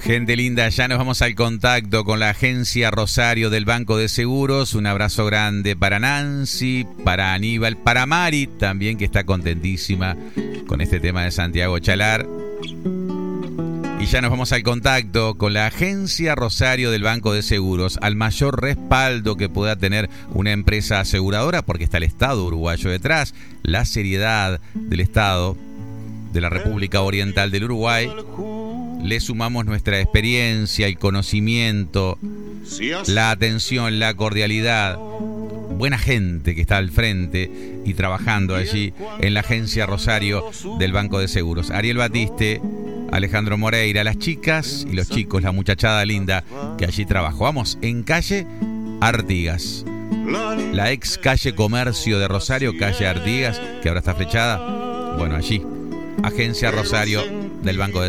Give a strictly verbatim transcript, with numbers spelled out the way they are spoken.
Gente linda, ya nos vamos al contacto con la agencia Rosario del Banco de Seguros. Un abrazo grande para Nancy, para Aníbal, para Mari también, que está contentísima con este tema de Santiago Chalar. Y ya nos vamos al contacto con la agencia Rosario del Banco de Seguros, al mayor respaldo que pueda tener una empresa aseguradora, porque está el Estado uruguayo detrás, la seriedad del Estado de la República Oriental del Uruguay. Le sumamos nuestra experiencia, el conocimiento, la atención, la cordialidad. Buena gente que está al frente y trabajando allí en la agencia Rosario del Banco de Seguros. Ariel Batiste, Alejandro Moreira, las chicas y los chicos, la muchachada linda que allí trabajó. Vamos, en calle Artigas, la ex calle Comercio de Rosario, calle Artigas, que ahora está flechada. Bueno, allí, agencia Rosario del Banco de